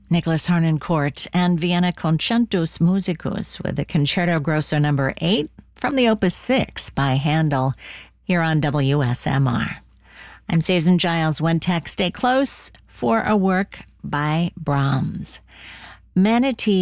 Nicholas Harnoncourt and Vienna Concertus Musicus with the Concerto Grosso No. 8 from the Opus 6 by Handel here on WSMR. I'm Susan Giles. One text, stay close for a work by Brahms. Manatee